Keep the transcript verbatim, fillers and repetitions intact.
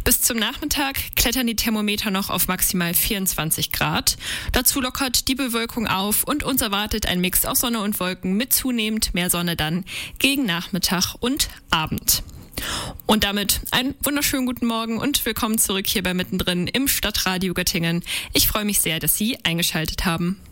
Bis zum Nachmittag klettern die Thermometer noch auf maximal vierundzwanzig Grad. Dazu lockert die Bewölkung auf und uns erwartet ein Mix aus Sonne und Wolken mit zunehmend mehr Sonne dann gegen Nachmittag und Abend. Und damit einen wunderschönen guten Morgen und willkommen zurück hier bei Mittendrin im Stadtradio Göttingen. Ich freue mich sehr, dass Sie eingeschaltet haben.